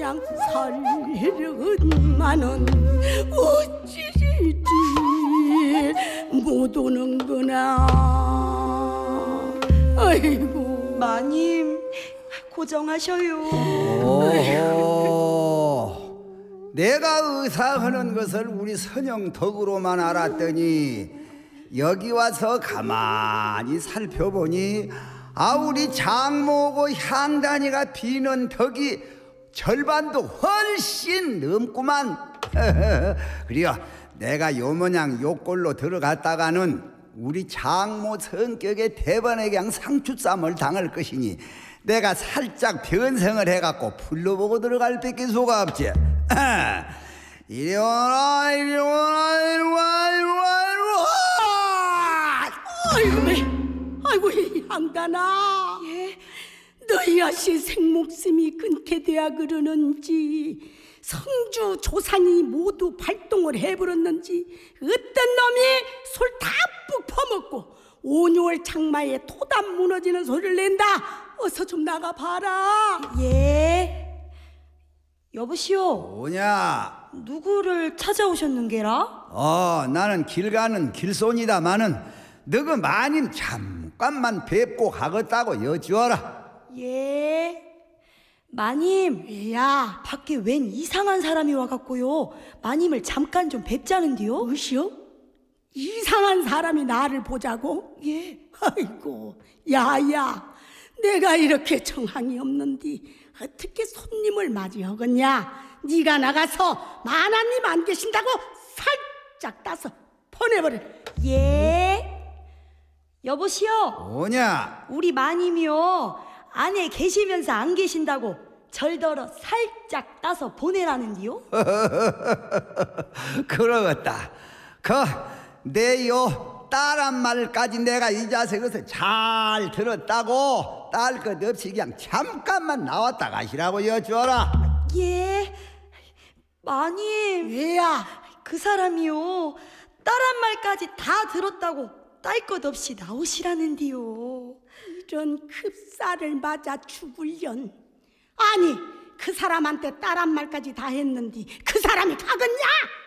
그냥 살려만은 어찌지 못 오는구나. 아이고. 마님 고정하셔요. 오호, 내가 의사하는 것을 우리 선영 덕으로만 알았더니 여기 와서 가만히 살펴보니 우리 장모고 향단이가 비는 덕이 절반도 훨씬 넘구만. 그래요, 내가 요모냥 요꼴로 들어갔다가는 우리 장모 성격에 대번에 그냥 상추쌈을 당할 것이니 내가 살짝 변성을 해갖고 불러보고 들어갈 밖에 수가 없지. 이리 와라, 이리 와라, 이리 와, 이리 와, 이리 와. 아이고, 아이고, 이 향단아. 예? 너희 아씨 생목숨이 끊게 돼야 그러는지, 성주 조상이 모두 발동을 해버렸는지, 어떤 놈이 술 다 푹 퍼먹고 온유월 장마에 토담 무너지는 소리를 낸다. 어서 좀 나가봐라. 예? 여보시오, 뭐냐? 누구를 찾아오셨는게라? 나는 길 가는 길손이다마는 너그 마님 잠깐만 뵙고 가겠다고 여쭈어라. 예? 마님, 야, 밖에 웬 이상한 사람이 와갖고요, 마님을 잠깐 좀 뵙자는데요. 무엇이요? 이상한 사람이 나를 보자고? 예. 아이고, 야야, 내가 이렇게 정황이 없는데 어떻게 손님을 맞이하겠냐? 네가 나가서 만화님 안 계신다고 살짝 따서 보내버려. 예? 여보시오, 뭐냐? 우리 마님이요, 안에 계시면서 안 계신다고 절더러 살짝 따서 보내라는디요. 그러겠다. 내요 딸한 말까지 내가 이 자식에서 잘 들었다고 딸 것 없이 그냥 잠깐만 나왔다 가시라고 여쭈어라. 예? 마님, 왜야? 그 사람이요, 딸 한 말까지 다 들었다고 딸 것 없이 나오시라는디요. 이런 급사를 맞아 죽을련. 아니, 그 사람한테 딸 한 말까지 다 했는데 그 사람이 가겠냐?